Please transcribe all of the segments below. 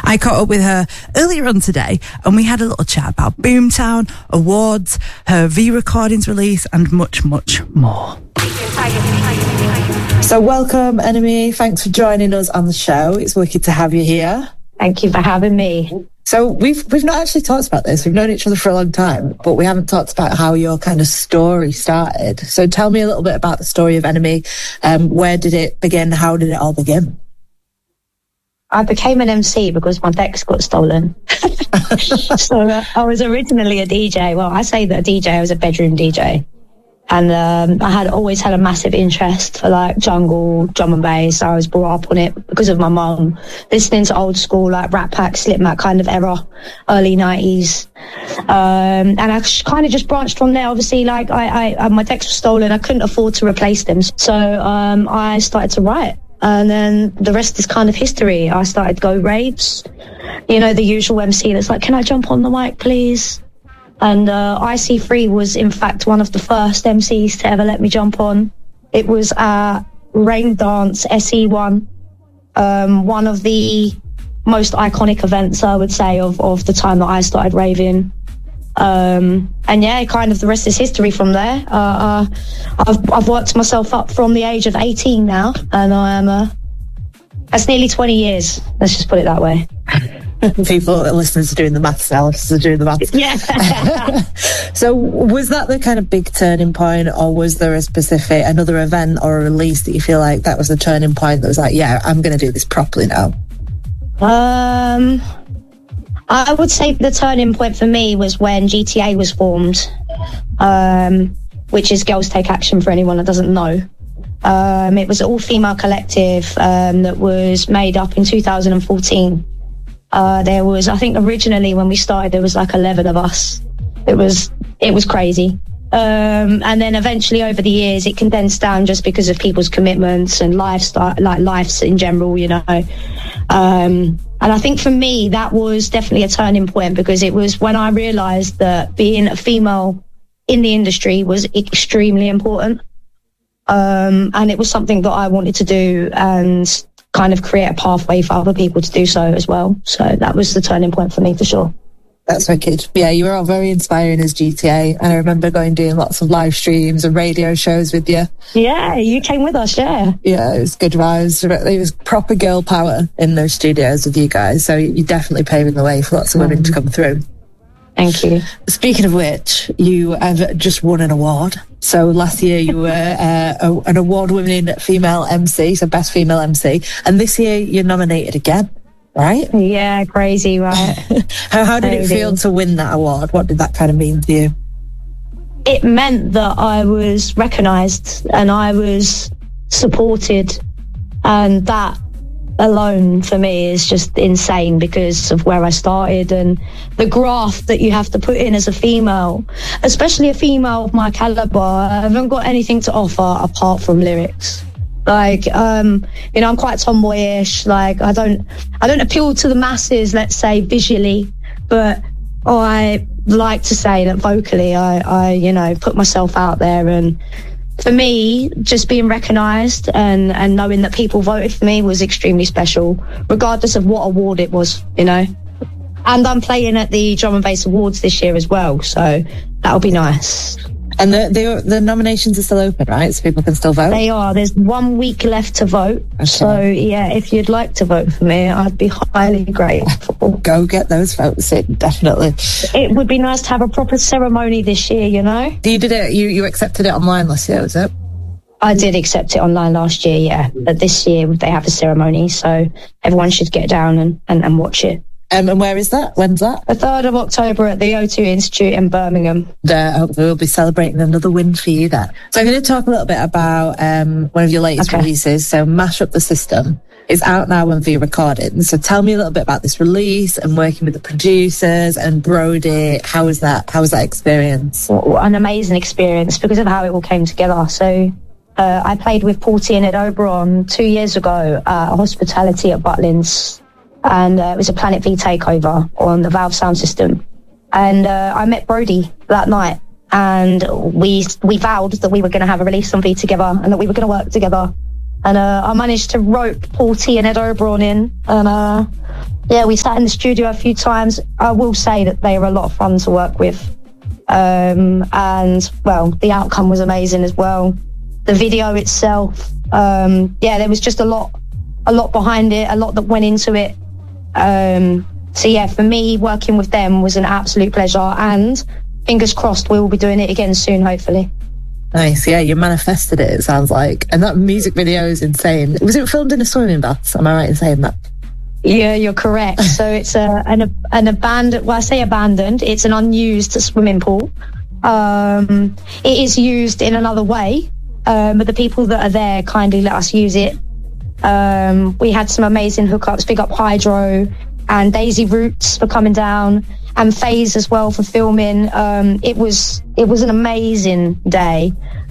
I caught up with her earlier on today and we had a little chat about Boomtown, awards, her V-Recordings release and much, much more. So welcome, Enemy. Thanks for joining us on the show. It's wicked to have you here. Thank you for having me. So we've not actually talked about this. We've known each other for a long time, but we haven't talked about how your kind of story started. So tell me a little bit about the story of Enemy. Where did it begin? How did it all begin? I became an MC because my decks got stolen. So I was originally a DJ. Well, I say that a DJ, I was a bedroom DJ. And I had always had a massive interest for like jungle, drum and bass. I was brought up on it because of my mum, listening to old school like Rat Pack, Slipmatt kind of era, early 90s. And I kind of just branched from there. Obviously, like I my decks were stolen. I couldn't afford to replace them. So I started to write. And then the rest is kind of history. I started go raves. You know, the usual MC that's like, can I jump on the mic, please? And IC3 was, in fact, one of the first MCs to ever let me jump on. It was Rain Dance SE1, one of the most iconic events, I would say, of the time that I started raving. And yeah, kind of the rest is history from there. I've worked myself up from the age of 18 now, and I am that's nearly 20 years. Let's just put it that way. People, listeners, are doing the maths now. Listeners are doing the maths. Yeah. So was that the kind of big turning point, or was there a specific, another event or a release that you feel like that was the turning point that was like, yeah, I'm going to do this properly now? I would say the turning point for me was when GTA was formed, which is Girls Take Action for anyone that doesn't know. It was an all-female collective that was made up in 2014. There was, I think originally when we started, there was like 11 of us. It was crazy. And then eventually over the years, it condensed down just because of people's commitments and lifestyle, like lives in general, you know. And I think for me, that was definitely a turning point because it was when I realized that being a female in the industry was extremely important. And it was something that I wanted to do and kind of create a pathway for other people to do so as well. So that was the turning point for me for sure. That's wicked. Yeah, you were all very inspiring as GTA, and I remember doing lots of live streams and radio shows with you. Yeah, you came with us, yeah. Yeah, it was good vibes. It was proper girl power in those studios with you guys, so you're definitely paving the way for lots of women to come through. Thank you. Speaking of which, you have just won an award. So last year you were an award-winning female MC, so best female MC, and this year you're nominated again. Right? Yeah, crazy, right? How did it feel to win that award? What did that kind of mean to you? It meant that I was recognised and I was supported, and that alone for me is just insane because of where I started and the graft that you have to put in as a female, especially a female of my calibre. I haven't got anything to offer apart from lyrics. Like, you know, I'm quite tomboyish. Like, I don't appeal to the masses, let's say, visually, but I like to say that vocally, I you know, put myself out there. And for me, just being recognised and knowing that people voted for me was extremely special, regardless of what award it was, you know. And I'm playing at the Drum and Bass Awards this year as well, so that'll be nice. And the nominations are still open, right? So people can still vote? They are. There's 1 week left to vote. Okay. So, yeah, if you'd like to vote for me, I'd be highly grateful. Go get those votes in, definitely. It would be nice to have a proper ceremony this year, you know? You did it, you accepted it online last year, was it? I did accept it online last year, yeah. But this year they have a ceremony, so everyone should get down and watch it. And where is that? When's that? The 3rd of October at the O2 Institute in Birmingham. Hopefully we'll be celebrating another win for you there. So I'm going to talk a little bit about one of your latest releases. So Mash Up the System is out now on V-Recordings. So tell me a little bit about this release and working with the producers and Brody. How was that experience? Well, an amazing experience because of how it all came together. So I played with Porty and Ed Oberon 2 years ago at Hospitality at Butlins. And it was a Planet V takeover on the Valve sound system. And I met Brody that night, and we vowed that we were going to have a release on V together and that we were going to work together. And I managed to rope Paul T and Ed Oberon in. And we sat in the studio a few times. I will say that they were a lot of fun to work with. And, well, the outcome was amazing as well. The video itself, there was just a lot behind it, a lot that went into it. So yeah, for me, working with them was an absolute pleasure, and fingers crossed we will be doing it again soon, hopefully. Nice, yeah, you manifested it sounds like. And that music video is insane. Was it filmed in a swimming bath? Am I right in saying that? Yeah, you're correct. So it's an abandoned, well, I say abandoned, it's an unused swimming pool. It is used in another way, but the people that are there kindly let us use it. We had some amazing hookups, big up Hydro and Daisy Roots for coming down, and FaZe as well for filming. It was an amazing day.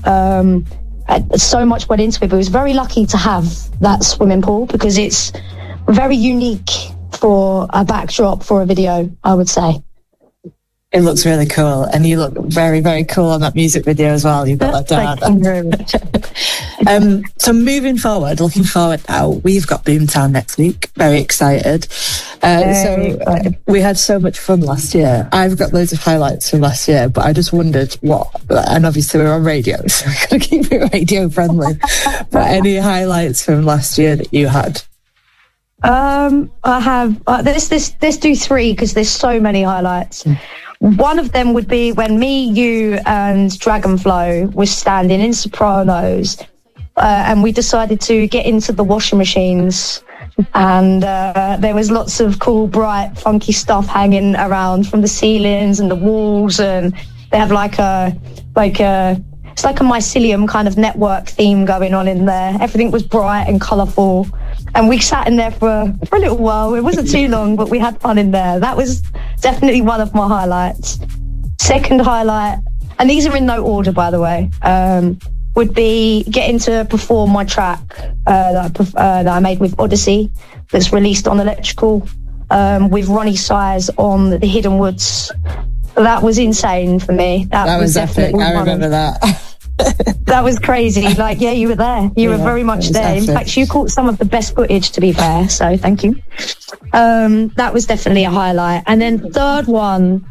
So much went into it, but I was very lucky to have that swimming pool because it's very unique for a backdrop for a video, I would say. It looks really cool, and you look very, very cool on that music video as well. You've got that down. Thank you very much. So moving forward, looking forward now, we've got Boomtown next week. Very excited. We had so much fun last year. I've got loads of highlights from last year, but I just wondered and obviously we're on radio, so we've got to keep it radio friendly. But any highlights from last year that you had? I have, let's do three because there's so many highlights. One of them would be when me, you and Dragonflow was standing in Sopranos, and we decided to get into the washing machines, and there was lots of cool, bright, funky stuff hanging around from the ceilings and the walls, and they have it's like a mycelium kind of network theme going on in there. Everything was bright and colourful. And we sat in there for a little while. It wasn't too long, but we had fun in there. That was definitely one of my highlights. Second highlight, and these are in no order, by the way, would be getting to perform my track that I made with Odyssey, that's released on Electrical, with Ronnie Size on the Hidden Woods. That was insane for me. That was epic. I remember that. That was crazy. Like, yeah, you were there. You were very much there. Epic. In fact, you caught some of the best footage, to be fair. So thank you. That was definitely a highlight. And then third one,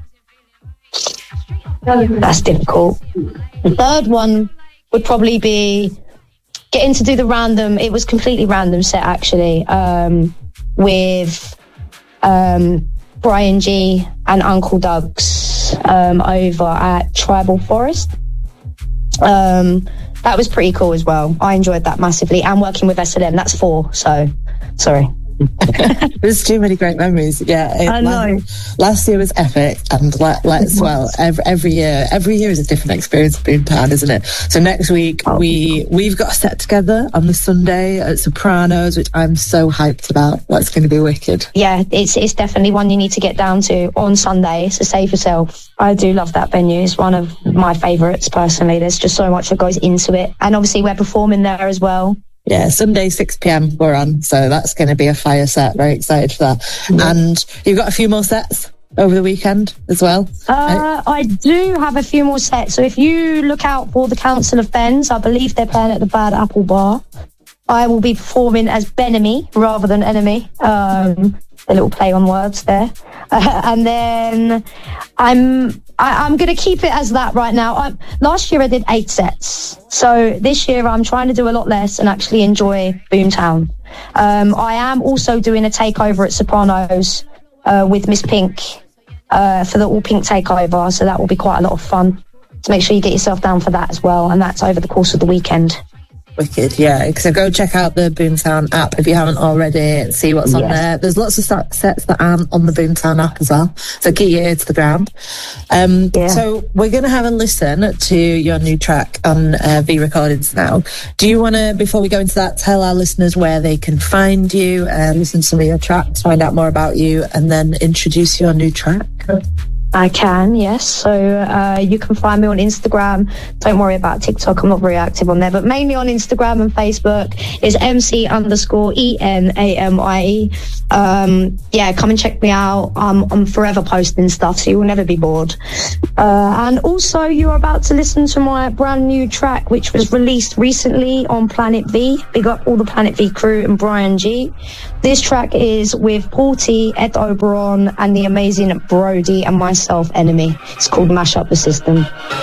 that's difficult. The third one would probably be getting to do the random. It was completely random set, actually, with Brian G and Uncle Doug's over at Tribal Forest. That was pretty cool as well. I enjoyed that massively, and working with SLM. That's 4, so sorry. There's too many great memories. Yeah, I know. Last year was epic, and every year is a different experience at Boomtown, isn't it? So next week we've got a set together on the Sunday at Sopranos, which I'm so hyped about. That's going to be wicked. Yeah, it's definitely one you need to get down to on Sunday. So save yourself. I do love that venue. It's one of my favourites personally. There's just so much that goes into it, and obviously we're performing there as well. Yeah, Sunday 6 p.m. we're on, so that's going to be a fire set. Very excited for that. Mm-hmm. And you've got a few more sets over the weekend as well? I do have a few more sets. So if you look out for the Council of Bens, I believe they're playing at the Bad Apple Bar. I will be performing as Benemy rather than Enemy. A little play on words there. And then I'm going to keep it as that right now. Last year I did 8 sets. So this year I'm trying to do a lot less and actually enjoy Boomtown. I am also doing a takeover at Sopranos with Miss Pink for the All Pink takeover. So that will be quite a lot of fun. So make sure you get yourself down for that as well. And that's over the course of the weekend. Wicked, yeah. So go check out the Boomtown app if you haven't already. See what's on there. There's lots of sets that aren't on the Boomtown app as well. So keep your ear to the ground. So we're going to have a listen to your new track on V Recordings now. Do you want to, before we go into that, tell our listeners where they can find you, listen to some of your tracks, find out more about you, and then introduce your new track? I can, yes. So you can find me on Instagram. Don't worry about TikTok. I'm not very active on there, but mainly on Instagram and Facebook is MC_ENAMIE. Yeah, come and check me out. I'm forever posting stuff, so you will never be bored. And also, you're about to listen to my brand new track, which was released recently on Planet V. Big up all the Planet V crew and Brian G. This track is with Paul T, Ed Oberon, and the amazing Brody and myself, Enemy. It's called Mash Up the System.